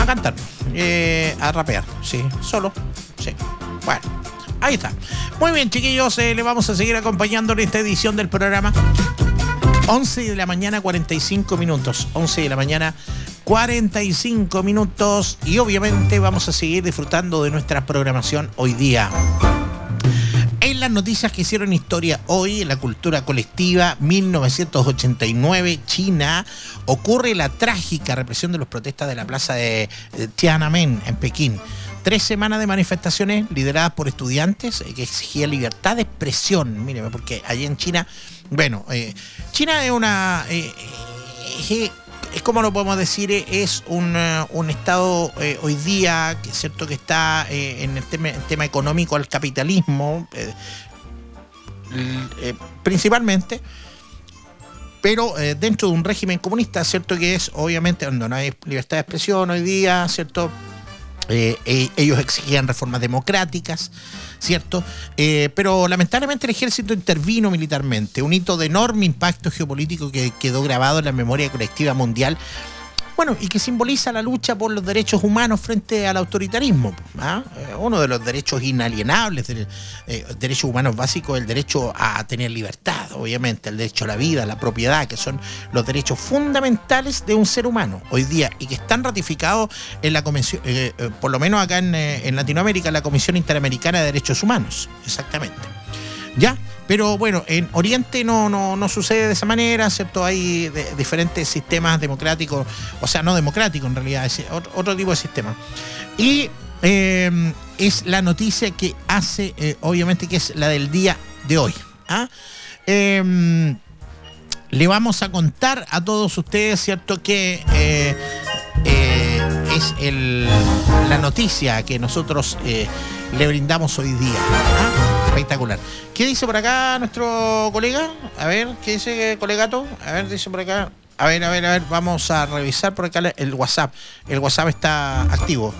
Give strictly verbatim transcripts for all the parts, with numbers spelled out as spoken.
cantar, eh, a rapear, sí, solo, sí. Bueno, ahí está. Muy bien, chiquillos, eh, le vamos a seguir acompañando en esta edición del programa. once de la mañana, cuarenta y cinco minutos. once de la mañana, cuarenta y cinco minutos. Y obviamente vamos a seguir disfrutando de nuestra programación hoy día. En las noticias que hicieron historia hoy, en la cultura colectiva, mil novecientos ochenta y nueve, China, ocurre la trágica represión de las protestas de la plaza de Tiananmen en Pekín. Tres semanas de manifestaciones lideradas por estudiantes que exigían libertad de expresión. Míreme, porque allí en China, bueno, eh, China es una... Eh, eh, es como lo podemos decir, es un, uh, un estado eh, hoy día, que es cierto que está eh, en el tema, el tema económico al capitalismo, eh, eh, principalmente, pero eh, dentro de un régimen comunista, cierto que es obviamente donde no hay libertad de expresión hoy día, cierto. Eh, eh, ellos exigían reformas democráticas, ¿cierto? Eh, pero lamentablemente el ejército intervino militarmente, un hito de enorme impacto geopolítico que quedó grabado en la memoria colectiva mundial, bueno, y que simboliza la lucha por los derechos humanos frente al autoritarismo, ¿ah? Eh, uno de los derechos inalienables, de, eh, derechos humanos básicos, el derecho a tener libertad, obviamente, el derecho a la vida, a la propiedad, que son los derechos fundamentales de un ser humano hoy día y que están ratificados en la Convención, eh, eh, por lo menos acá en, eh, en Latinoamérica, en la Comisión Interamericana de Derechos Humanos, exactamente. ¿Ya? Pero bueno, en Oriente no, no, no sucede de esa manera, ¿cierto? Hay de, diferentes sistemas democráticos, o sea, no democráticos en realidad, es otro, otro tipo de sistema. Y eh, es la noticia que hace, eh, obviamente, que es la del día de hoy. ¿Ah? Eh, le vamos a contar a todos ustedes, ¿cierto? Que eh, eh, es el, la noticia que nosotros eh, le brindamos hoy día. ¿Ah? Espectacular. ¿Qué dice por acá nuestro colega? A ver, ¿qué dice colegato? A ver, dice por acá. A ver, a ver, a ver, vamos a revisar por acá el WhatsApp. El WhatsApp está activo.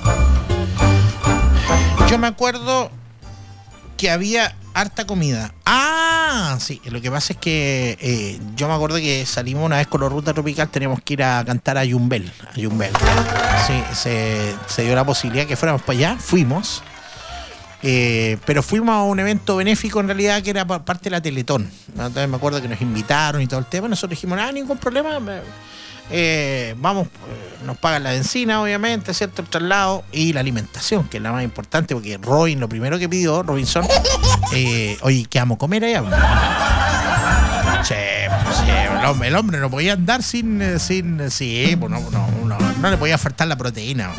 Yo me acuerdo que había harta comida. Ah, sí, lo que pasa es que eh, yo me acuerdo que salimos una vez con la Ruta Tropical, teníamos que ir a cantar a Yumbel. A Yumbel. Sí, se, se dio la posibilidad que fuéramos para allá, fuimos. Eh, pero fuimos a un evento benéfico en realidad que era parte de la Teletón. Entonces me acuerdo que nos invitaron y todo el tema. Nosotros dijimos, nada, ningún problema. Eh, vamos, eh, nos pagan la benzina, obviamente, ¿cierto? El traslado y la alimentación, que es la más importante, porque Robin, lo primero que pidió, Robinson, eh, oye, ¿qué vamos a comer allá? Sí, sí, el hombre, el hombre no podía andar sin, sin sí, pues no, no, no, no le podía faltar la proteína.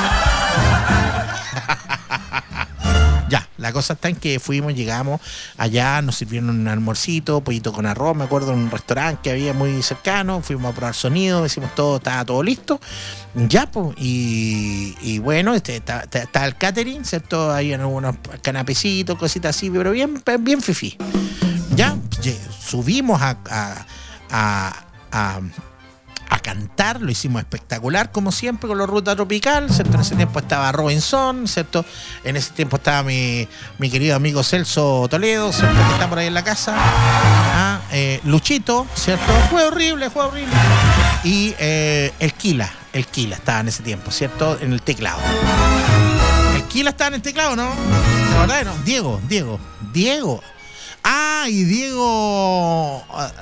Ya, la cosa está en que fuimos, llegamos allá, nos sirvieron un almuercito, pollito con arroz, me acuerdo, en un restaurante que había muy cercano, fuimos a probar sonido, hicimos todo, estaba todo listo, ya, pues, y, y bueno, este, está, está, está el catering, ¿cierto? Hay algunos canapecitos, cositas así, pero bien, bien fifí. Ya, subimos a, a, a, a a cantar, lo hicimos espectacular como siempre con la Ruta Tropical, ¿cierto? En ese tiempo estaba Robinson, ¿cierto? En ese tiempo estaba mi, mi querido amigo Celso Toledo, ¿cierto? Que está por ahí en la casa, ¿ah? eh, Luchito, ¿cierto? Fue horrible, fue horrible. Y eh, el Kila, el Kila estaba en ese tiempo, ¿cierto? En el teclado. El Kila estaba en el teclado, ¿no? ¿La verdad? No, Diego, Diego, Diego. Ah, y Diego...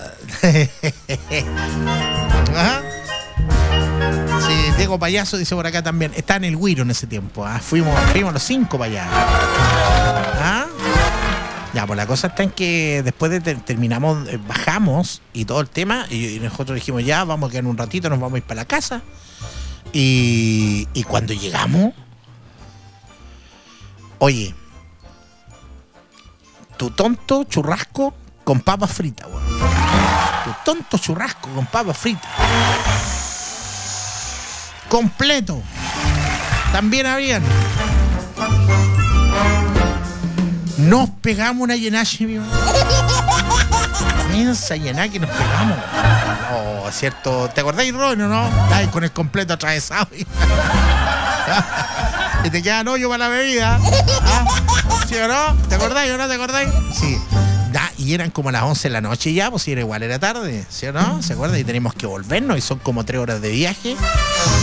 Ajá. Sí, Diego Payaso dice por acá también. Está en el Guiro en ese tiempo. ¿Ah? Fuimos, fuimos los cinco para allá. ¿Ah? Ya, pues la cosa está en que después de ter- terminamos, eh, bajamos y todo el tema, y, y nosotros dijimos, ya, vamos a quedar un ratito, nos vamos a ir para la casa. Y, y cuando llegamos, oye, tu tonto churrasco con papas fritas, weón. Tu tonto churrasco con papas fritas. Completo. También habían. Nos pegamos una llenache, mi mamá. Inmensa llenache que nos pegamos. Oh, cierto. ¿Te acordáis, Ron, o no? Estáis con el completo atravesado. Y te quedan hoyo para la bebida. ¿Ah? ¿Sí o no? ¿Te acordáis o no te acordáis? Sí. Da, y eran como las once de la noche ya, pues si era igual, era tarde. ¿Sí o no? ¿Se acuerdan? Y tenemos que volvernos y son como tres horas de viaje.